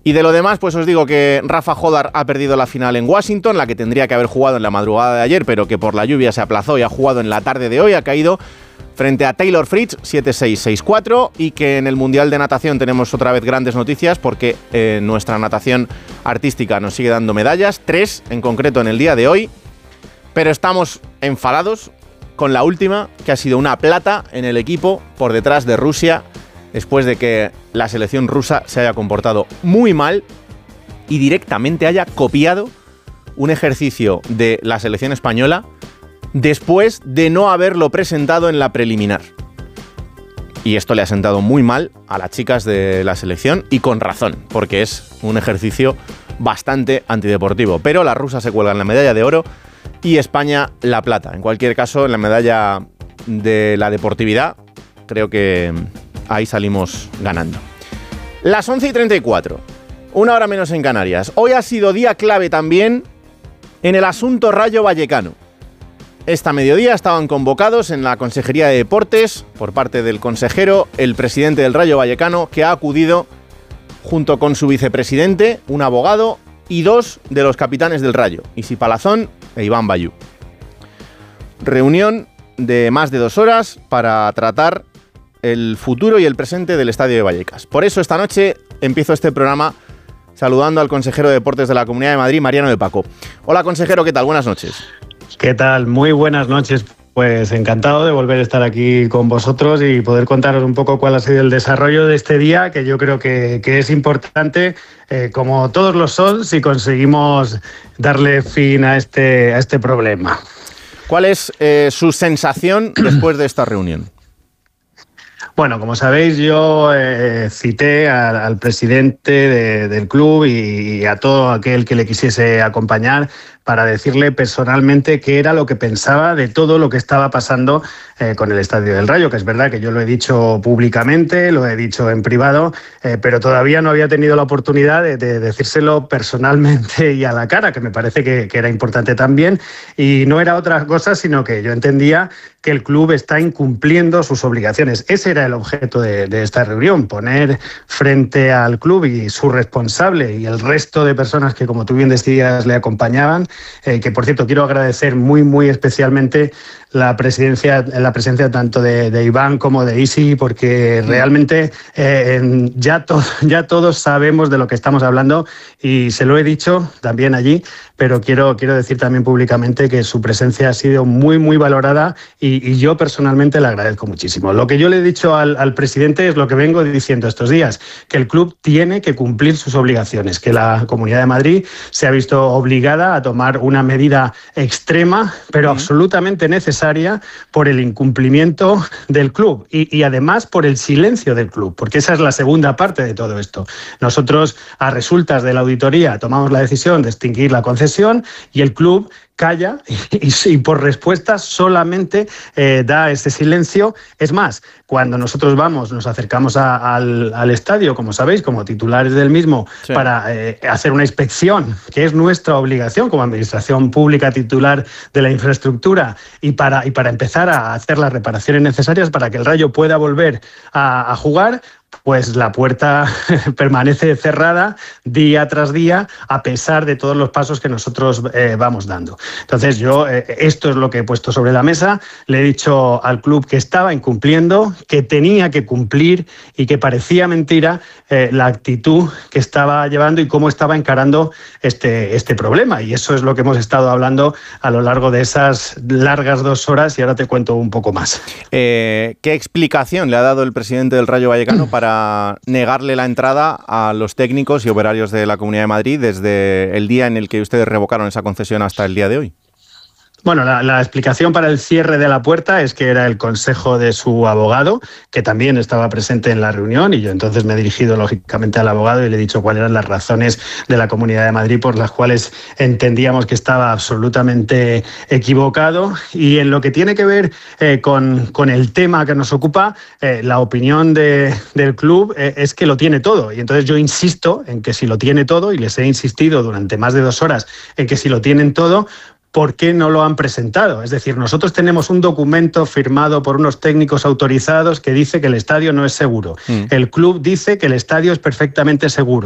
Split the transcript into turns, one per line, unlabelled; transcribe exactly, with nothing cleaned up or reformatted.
Y de lo demás, pues os digo que Rafa Jodar ha perdido la final en Washington, la que tendría que haber jugado en la madrugada de ayer, pero que por la lluvia se aplazó y ha jugado en la tarde de hoy, ha caído frente a Taylor Fritz siete seis seis cuatro, y que en el Mundial de Natación tenemos otra vez grandes noticias porque eh, nuestra natación artística nos sigue dando medallas, tres en concreto en el día de hoy, pero estamos enfadados con la última, que ha sido una plata en el equipo por detrás de Rusia, después de que la selección rusa se haya comportado muy mal y directamente haya copiado un ejercicio de la selección española después de no haberlo presentado en la preliminar. Y esto le ha sentado muy mal a las chicas de la selección, y con razón, porque es un ejercicio bastante antideportivo. Pero las rusas se cuelgan la medalla de oro y España la plata. En cualquier caso, en la medalla de la deportividad, creo que ahí salimos ganando. Las once y treinta y cuatro, una hora menos en Canarias. Hoy ha sido día clave también en el asunto Rayo Vallecano. Esta mediodía estaban convocados en la Consejería de Deportes, por parte del consejero, el presidente del Rayo Vallecano, que ha acudido junto con su vicepresidente, un abogado y dos de los capitanes del Rayo, Isi Palazón e Iván Bayú. Reunión de más de dos horas para tratar el futuro y el presente del Estadio de Vallecas. Por eso esta noche empiezo este programa saludando al consejero de Deportes de la Comunidad de Madrid, Mariano de Paco. Hola, consejero, ¿qué tal? Buenas noches.
¿Qué tal? Muy buenas noches. Pues encantado de volver a estar aquí con vosotros y poder contaros un poco cuál ha sido el desarrollo de este día, que yo creo que, que es importante, eh, como todos los son, si conseguimos darle fin a este, a este problema.
¿Cuál es eh, su sensación después de esta reunión?
Bueno, como sabéis, yo eh, cité al, al presidente de, del club y, y a todo aquel que le quisiese acompañar para decirle personalmente qué era lo que pensaba de todo lo que estaba pasando eh, con el Estadio del Rayo, que es verdad que yo lo he dicho públicamente, lo he dicho en privado, eh, pero todavía no había tenido la oportunidad de, de decírselo personalmente y a la cara, que me parece que, que era importante también, y no era otra cosa sino que yo entendía que el club está incumpliendo sus obligaciones. Ese era el objeto de, de esta reunión, poner frente al club y su responsable y el resto de personas que, como tú bien decías, le acompañaban, Eh, que por cierto quiero agradecer muy muy especialmente la presidencia, la presencia tanto de, de Iván como de Isi, porque realmente eh, ya, to, ya todos sabemos de lo que estamos hablando y se lo he dicho también allí, pero quiero, quiero decir también públicamente que su presencia ha sido muy muy valorada y, y yo personalmente le agradezco muchísimo. Lo que yo le he dicho al, al presidente es lo que vengo diciendo estos días, que el club tiene que cumplir sus obligaciones, que la Comunidad de Madrid se ha visto obligada a tomar una medida extrema, pero sí, absolutamente necesaria por el incumplimiento del club y, y además por el silencio del club, porque esa es la segunda parte de todo esto. Nosotros, a resultas de la auditoría, tomamos la decisión de extinguir la concesión y el club calla y, y por respuesta solamente eh, da ese silencio. Es más, cuando nosotros vamos, nos acercamos a, al, al estadio, como sabéis, como titulares del mismo, sí, para eh, hacer una inspección, que es nuestra obligación como administración pública titular de la infraestructura, y para, y para empezar a hacer las reparaciones necesarias para que el Rayo pueda volver a, a jugar, pues la puerta permanece cerrada día tras día a pesar de todos los pasos que nosotros eh, vamos dando. Entonces yo, eh, esto es lo que he puesto sobre la mesa, le he dicho al club que estaba incumpliendo, que tenía que cumplir y que parecía mentira eh, la actitud que estaba llevando y cómo estaba encarando este, este problema. Y eso es lo que hemos estado hablando a lo largo de esas largas dos horas y ahora te cuento un poco más.
Eh, ¿Qué explicación le ha dado el presidente del Rayo Vallecano para para negarle la entrada a los técnicos y operarios de la Comunidad de Madrid desde el día en el que ustedes revocaron esa concesión hasta el día de hoy?
Bueno, la, la explicación para el cierre de la puerta es que era el consejo de su abogado, que también estaba presente en la reunión, y yo entonces me he dirigido lógicamente al abogado y le he dicho cuáles eran las razones de la Comunidad de Madrid por las cuales entendíamos que estaba absolutamente equivocado. Y en lo que tiene que ver eh, con, con el tema que nos ocupa, eh, la opinión de, del club eh, es que lo tiene todo. Y entonces yo insisto en que si lo tiene todo, y les he insistido durante más de dos horas en que si lo tienen todo, ¿por qué no lo han presentado? Es decir, nosotros tenemos un documento firmado por unos técnicos autorizados que dice que el estadio no es seguro. Mm. El club dice que el estadio es perfectamente seguro.